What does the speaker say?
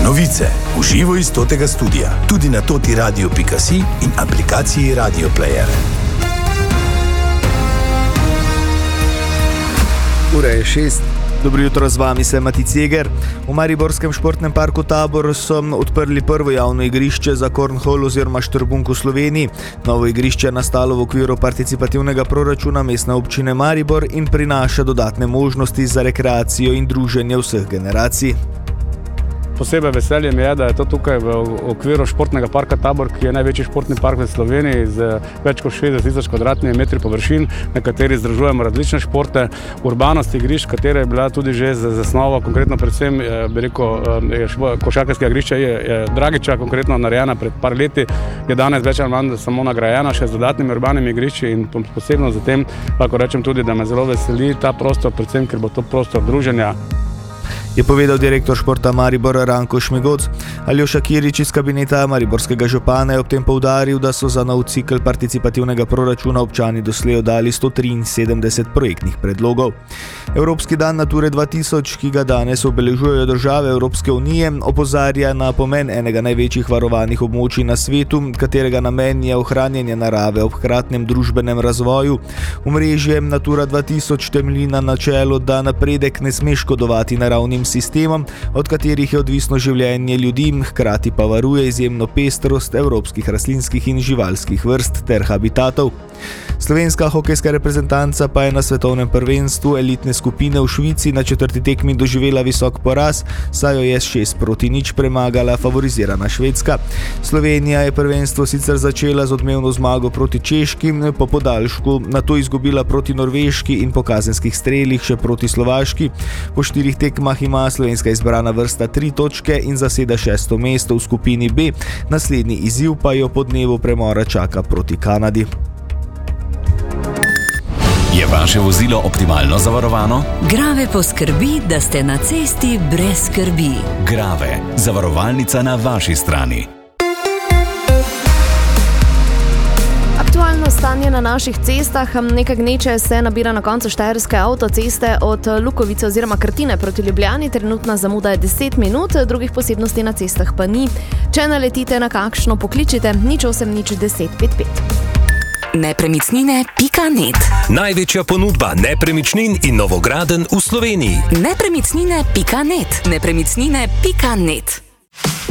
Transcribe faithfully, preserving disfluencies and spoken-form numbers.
Novice v živo iz totega studia, tudi na toti radio pika si in aplikaciji Radio Player. Ura je šest. Dobro jutro, z vami sem Matic Jeger. V Mariborskem športnem parku Tabor so odprli prvo javno igrišče za kornhol oziroma štrbunk v Sloveniji. Novo igrišče je nastalo v okviru participativnega proračuna Mestne občine Maribor in prinaša dodatne možnosti za rekreacijo in druženje vseh generacij. Posebej veselje mi je, da je to tukaj v okviru športnega parka Tabor, ki je največji športni park v Sloveniji z več kot šestdeset tisoč kvadratnimi metri površin, na kateri združujemo različne športe. Urbanost igrišč, katera je bila tudi že zasnova, konkretno predvsem bi rekel, košarkarskega igrišča je, je Dragiča, konkretno narejena pred par leti, je danes več ali manj samo nagrajena še z dodatnimi urbanimi igrišči in posebno zatem lahko rečem tudi, da me zelo veseli ta prostor, predvsem ker bo to prostor druženja. Je povedal direktor športa Maribor Ranko Šmigoc. Aljoša Kirič iz kabineta mariborskega župana je ob tem poudaril, da so za nov cikel participativnega proračuna občani doslej oddali sto triinsedemdeset projektnih predlogov. Evropski dan Nature dva tisoč, ki ga danes obeležujejo države Evropske unije, opozarja na pomen enega največjih varovanih območij na svetu, katerega namen je ohranjanje narave ob hkratnem družbenem razvoju. Omrežje Natura dva tisoč temelji na načelu, da napredek ne sme škodovati naravnim sistemom, od katerih je odvisno življenje ljudi, hkrati pa varuje izjemno pestrost evropskih rastlinskih in živalskih vrst ter habitatov. Slovenska hokejska reprezentanca pa je na svetovnem prvenstvu elitne skupine v Švici na četrti tekmi doživela visok poraz, saj jo je s šest proti nič premagala favorizirana Švedska. Slovenija je prvenstvo sicer začela z odmevno zmago proti Češki, po podaljšku nato izgubila proti Norveški in po kazenskih strelih še proti Slovaški. Po štirih tekmah ima slovenska izbrana vrsta tri točke in zaseda šesto mesto v skupini B. Naslednji izziv pa jo po dnevu premora čaka proti Kanadi. Je vaše vozilo optimalno zavarovano? Grave poskrbi, da ste na cesti brez skrbi. Grave, zavarovalnica na vaši strani. Aktualno stanje na naših cestah, nekaj gneče se nabira na koncu štajerske avtoceste od Lukovice oziroma Krtine proti Ljubljani. Trenutna zamuda je deset minut, drugih posebnosti na cestah pa ni. Če naletite na kakšno, pokličite nič osem nič deset pet pet. Nepremičnine pika net. Največja ponudba nepremičnin in novogradenj v Sloveniji. Nepremičnine pika net. Nepremičnine pika net.